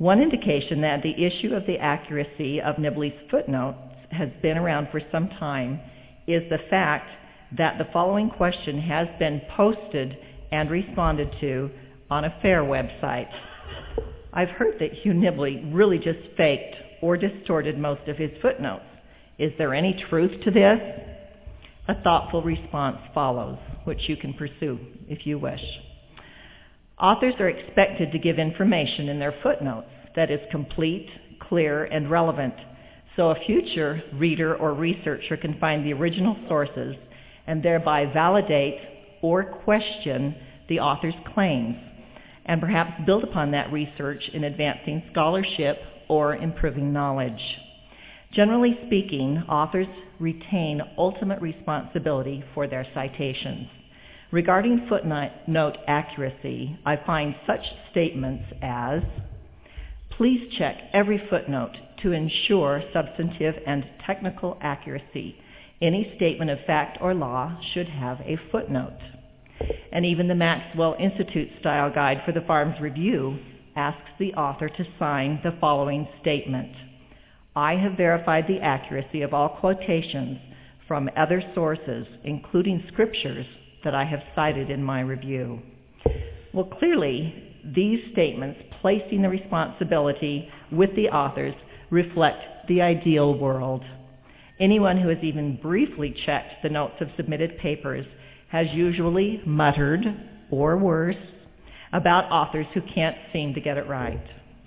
One indication that the issue of the accuracy of Nibley's footnotes has been around for some time is the fact that the following question has been posted and responded to on a FAIR website. I've heard that Hugh Nibley really just faked or distorted most of his footnotes. Is there any truth to this? A thoughtful response follows, which you can pursue if you wish. Authors are expected to give information in their footnotes that is complete, clear, and relevant, so a future reader or researcher can find the original sources and thereby validate or question the author's claims, and perhaps build upon that research in advancing scholarship or improving knowledge. Generally speaking, authors retain ultimate responsibility for their citations. Regarding footnote accuracy, I find such statements as, please check every footnote to ensure substantive and technical accuracy. Any statement of fact or law should have a footnote. And even the Maxwell Institute Style Guide for the Farms Review asks the author to sign the following statement. I have verified the accuracy of all quotations from other sources, including scriptures that I have cited in my review. Well, clearly, these statements placing the responsibility with the authors reflect the ideal world. Anyone who has even briefly checked the notes of submitted papers has usually muttered, or worse, about authors who can't seem to get it right.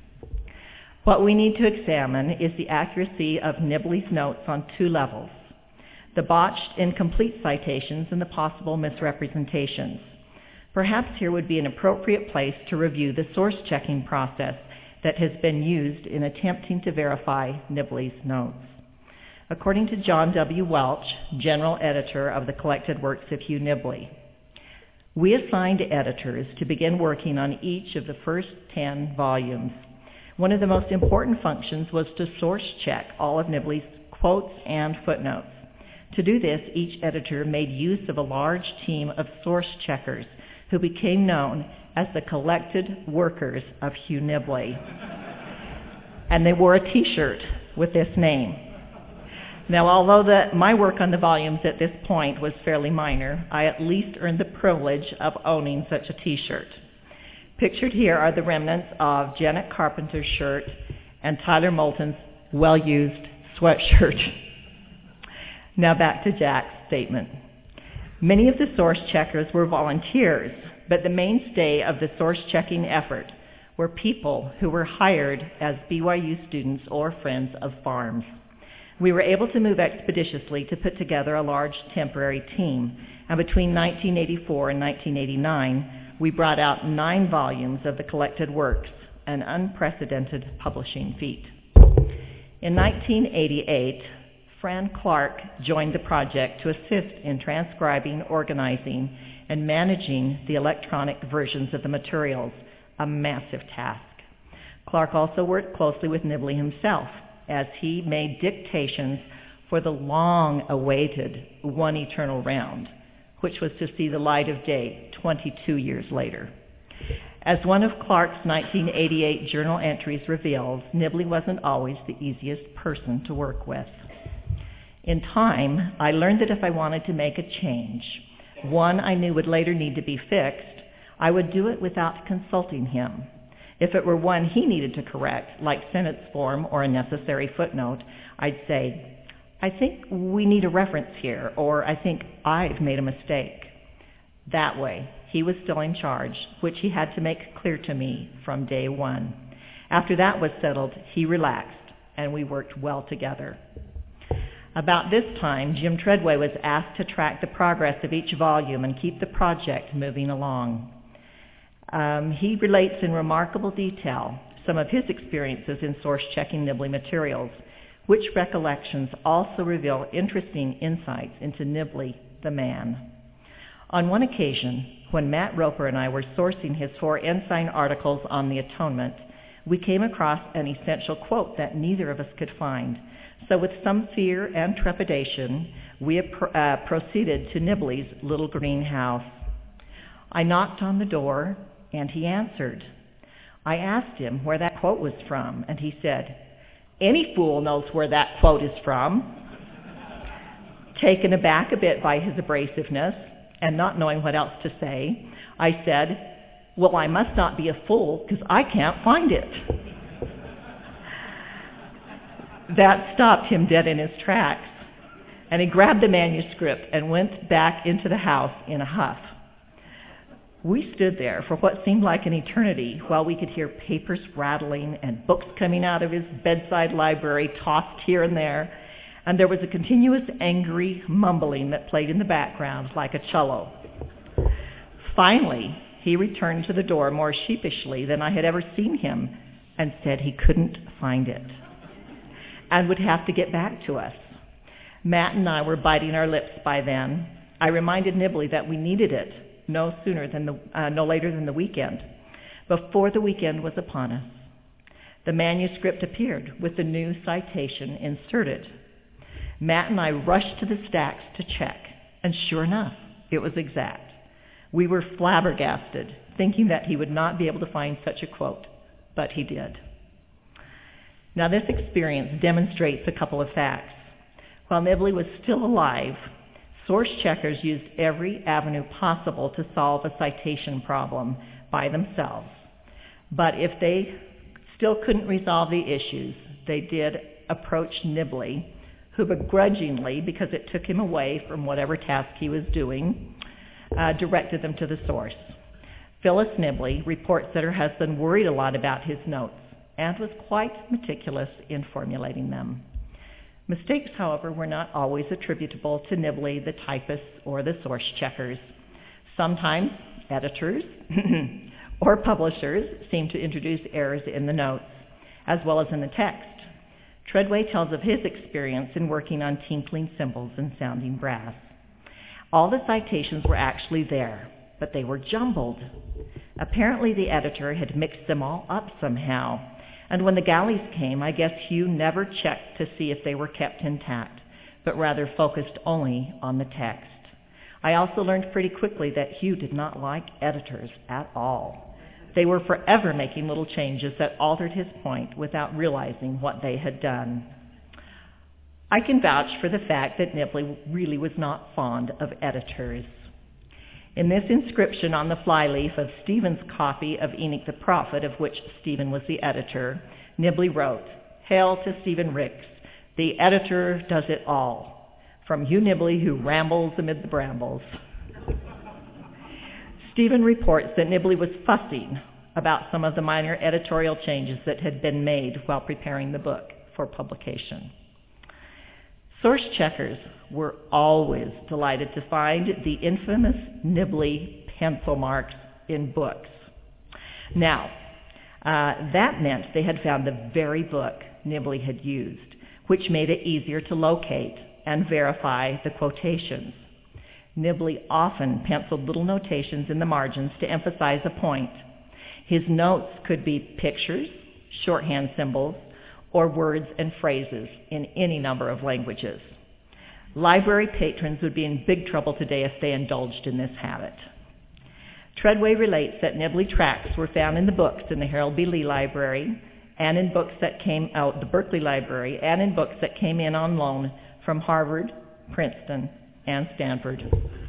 What we need to examine is the accuracy of Nibley's notes on two levels: the botched, incomplete citations and the possible misrepresentations. Perhaps here would be an appropriate place to review the source-checking process that has been used in attempting to verify Nibley's notes. According to John W. Welch, general editor of the collected works of Hugh Nibley, we assigned editors to begin working on each of the first 10 volumes. One of the most important functions was to source-check all of Nibley's quotes and footnotes. To do this, each editor made use of a large team of source checkers who became known as the Collected Workers of Hugh Nibley. And they wore a T-shirt with this name. Now, although my work on the volumes at this point was fairly minor, I at least earned the privilege of owning such a T-shirt. Pictured here are the remnants of Janet Carpenter's shirt and Tyler Moulton's well-used sweatshirt. Now back to Jack's statement. Many of the source checkers were volunteers, but the mainstay of the source-checking effort were people who were hired as BYU students or friends of farms. We were able to move expeditiously to put together a large temporary team, and between 1984 and 1989, we brought out 9 volumes of the collected works, an unprecedented publishing feat. In 1988, Fran Clark joined the project to assist in transcribing, organizing, and managing the electronic versions of the materials, a massive task. Clark also worked closely with Nibley himself as he made dictations for the long-awaited One Eternal Round, which was to see the light of day 22 years later. As one of Clark's 1988 journal entries reveals, Nibley wasn't always the easiest person to work with. In time, I learned that if I wanted to make a change, one I knew would later need to be fixed, I would do it without consulting him. If it were one he needed to correct, like sentence form or a necessary footnote, I'd say, I think we need a reference here, or I think I've made a mistake. That way, he was still in charge, which he had to make clear to me from day one. After that was settled, he relaxed, and we worked well together. About this time, Jim Treadway was asked to track the progress of each volume and keep the project moving along. He relates in remarkable detail some of his experiences in source-checking Nibley materials, which recollections also reveal interesting insights into Nibley, the man. On one occasion, when Matt Roper and I were sourcing his 4 Ensign articles on the Atonement, we came across an essential quote that neither of us could find. So with some fear and trepidation, we proceeded to Nibley's little greenhouse. I knocked on the door, and he answered. I asked him where that quote was from, and he said, "Any fool knows where that quote is from." Taken aback a bit by his abrasiveness and not knowing what else to say, I said, "Well, I must not be a fool because I can't find it." That stopped him dead in his tracks, and he grabbed the manuscript and went back into the house in a huff. We stood there for what seemed like an eternity while we could hear papers rattling and books coming out of his bedside library tossed here and there, and there was a continuous angry mumbling that played in the background like a cello. Finally, he returned to the door more sheepishly than I had ever seen him and said he couldn't find it and would have to get back to us. Matt and I were biting our lips by then. I reminded Nibley that we needed it no later than the weekend. Before the weekend was upon us, the manuscript appeared with the new citation inserted. Matt and I rushed to the stacks to check, and sure enough, it was exact. We were flabbergasted, thinking that he would not be able to find such a quote, but he did. Now, this experience demonstrates a couple of facts. While Nibley was still alive, source checkers used every avenue possible to solve a citation problem by themselves. But if they still couldn't resolve the issues, they did approach Nibley, who begrudgingly, because it took him away from whatever task he was doing, directed them to the source. Phyllis Nibley reports that her husband worried a lot about his notes and was quite meticulous in formulating them. Mistakes, however, were not always attributable to Nibley, the typists, or the source checkers. Sometimes editors or publishers seemed to introduce errors in the notes, as well as in the text. Treadway tells of his experience in working on tinkling cymbals and sounding brass. All the citations were actually there, but they were jumbled. Apparently the editor had mixed them all up somehow, and when the galleys came, I guess Hugh never checked to see if they were kept intact, but rather focused only on the text. I also learned pretty quickly that Hugh did not like editors at all. They were forever making little changes that altered his point without realizing what they had done. I can vouch for the fact that Nibley really was not fond of editors. In this inscription on the flyleaf of Stephen's copy of Enoch the Prophet, of which Stephen was the editor, Nibley wrote, "Hail to Stephen Ricks, the editor does it all, from Hugh Nibley who rambles amid the brambles." Stephen reports that Nibley was fussing about some of the minor editorial changes that had been made while preparing the book for publication. Source checkers were always delighted to find the infamous Nibley pencil marks in books. Now, that meant they had found the very book Nibley had used, which made it easier to locate and verify the quotations. Nibley often penciled little notations in the margins to emphasize a point. His notes could be pictures, shorthand symbols, or words and phrases in any number of languages. Library patrons would be in big trouble today if they indulged in this habit. Treadway relates that Nibley tracts were found in the books in the Harold B. Lee Library and in books that came out the Berkeley Library and in books that came in on loan from Harvard, Princeton, and Stanford.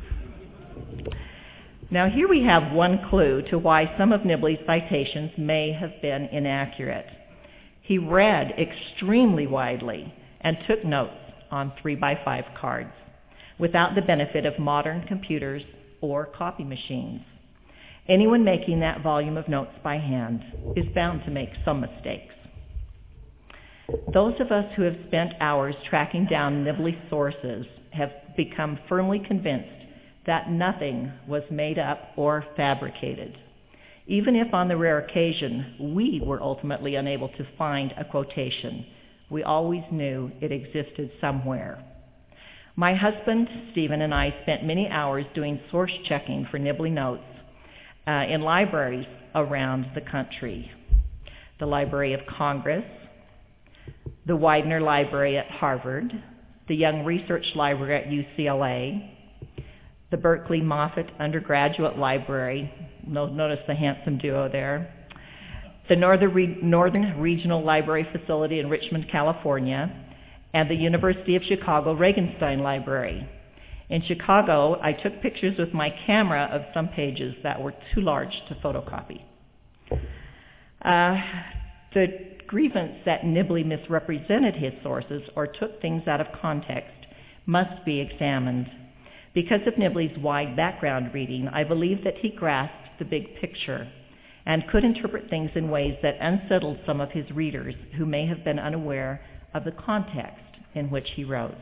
Now here we have one clue to why some of Nibley's citations may have been inaccurate. He read extremely widely and took notes on 3x5 cards without the benefit of modern computers or copy machines. Anyone making that volume of notes by hand is bound to make some mistakes. Those of us who have spent hours tracking down Nibley sources have become firmly convinced that nothing was made up or fabricated. Even if on the rare occasion we were ultimately unable to find a quotation, we always knew it existed somewhere. My husband, Stephen, and I spent many hours doing source checking for Nibley notes in libraries around the country. The Library of Congress, the Widener Library at Harvard, the Young Research Library at UCLA, the Berkeley Moffitt Undergraduate Library, notice the handsome duo there, the Northern Regional Library Facility in Richmond, California, and the University of Chicago Regenstein Library. In Chicago, I took pictures with my camera of some pages that were too large to photocopy. The grievance that Nibley misrepresented his sources or took things out of context must be examined. Because of Nibley's wide background reading, I believe that he grasped the big picture and could interpret things in ways that unsettled some of his readers who may have been unaware of the context in which he wrote.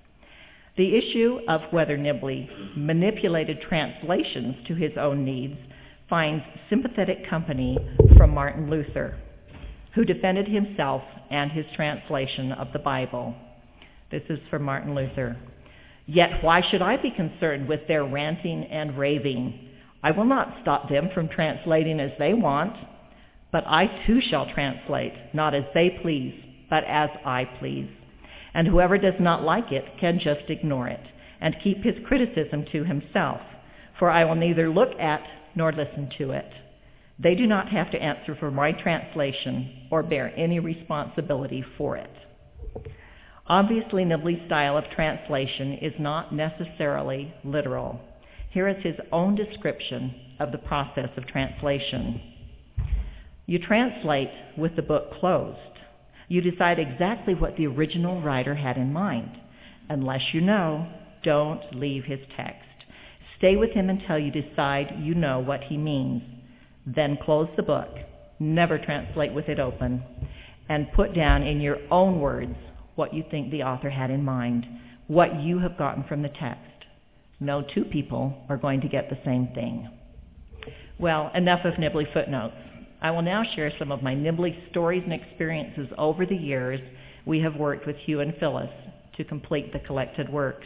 The issue of whether Nibley manipulated translations to his own needs finds sympathetic company from Martin Luther, who defended himself and his translation of the Bible. This is from Martin Luther. "Yet why should I be concerned with their ranting and raving? I will not stop them from translating as they want, but I too shall translate, not as they please, but as I please. And whoever does not like it can just ignore it and keep his criticism to himself, for I will neither look at nor listen to it. They do not have to answer for my translation or bear any responsibility for it." Obviously, Nibley's style of translation is not necessarily literal. Here is his own description of the process of translation. "You translate with the book closed. You decide exactly what the original writer had in mind. Unless you know, don't leave his text. Stay with him until you decide you know what he means. Then close the book. Never translate with it open. And put down in your own words what you think the author had in mind, what you have gotten from the text. No two people are going to get the same thing." Well, enough of Nibley footnotes. I will now share some of my Nibley stories and experiences over the years we have worked with Hugh and Phyllis to complete the collected works.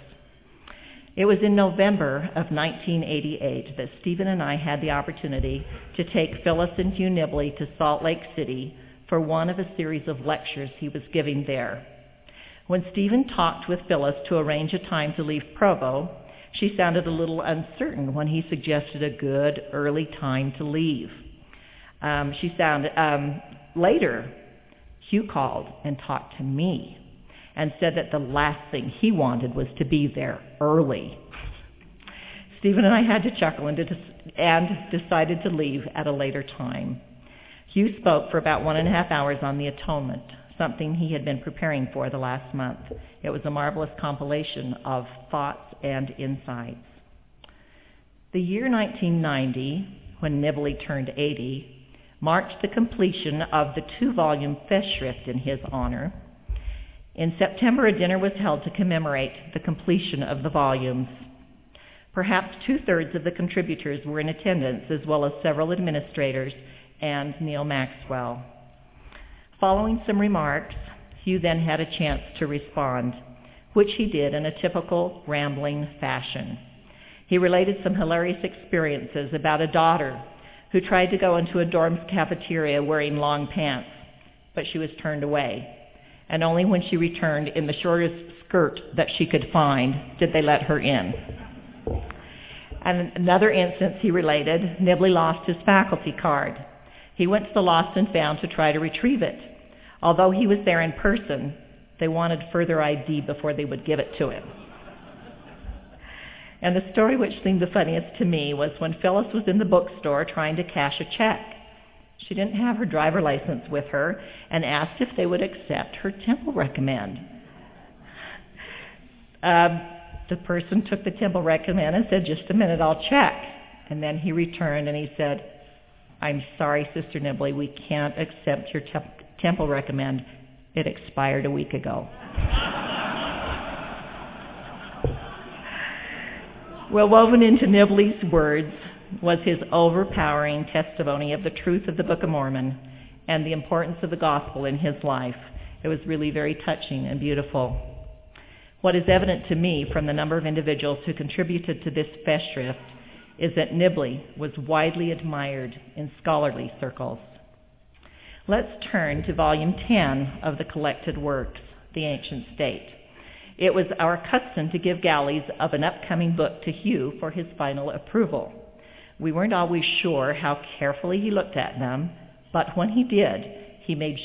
It was in November of 1988 that Stephen and I had the opportunity to take Phyllis and Hugh Nibley to Salt Lake City for one of a series of lectures he was giving there. When Stephen talked with Phyllis to arrange a time to leave Provo, she sounded a little uncertain when he suggested a good early time to leave. Later, Hugh called and talked to me and said that the last thing he wanted was to be there early. Stephen and I had to chuckle and decided to leave at a later time. Hugh spoke for about 1.5 hours on the atonement, something he had been preparing for the last month. It was a marvelous compilation of thoughts and insights. The year 1990, when Nibley turned 80, marked the completion of the 2-volume Festschrift in his honor. In September, a dinner was held to commemorate the completion of the volumes. Perhaps 2/3 of the contributors were in attendance, as well as several administrators and Neil Maxwell. Following some remarks, Hugh then had a chance to respond, which he did in a typical rambling fashion. He related some hilarious experiences about a daughter who tried to go into a dorm's cafeteria wearing long pants, but she was turned away. And only when she returned in the shortest skirt that she could find did they let her in. And another instance he related, Nibley lost his faculty card. He went to the Lost and Found to try to retrieve it. Although he was there in person, they wanted further ID before they would give it to him. And the story which seemed the funniest to me was when Phyllis was in the bookstore trying to cash a check. She didn't have her driver license with her and asked if they would accept her Temple recommend. The person took the Temple recommend and said, "Just a minute, I'll check." And then he returned and he said, "I'm sorry, Sister Nibley, we can't accept your Temple recommend. It expired a week ago." Well, woven into Nibley's words was his overpowering testimony of the truth of the Book of Mormon and the importance of the gospel in his life. It was really very touching and beautiful. What is evident to me from the number of individuals who contributed to this Festschrift is that Nibley was widely admired in scholarly circles. Let's turn to Volume 10 of the collected works, The Ancient State. It was our custom to give galleys of an upcoming book to Hugh for his final approval. We weren't always sure how carefully he looked at them But when he did, he made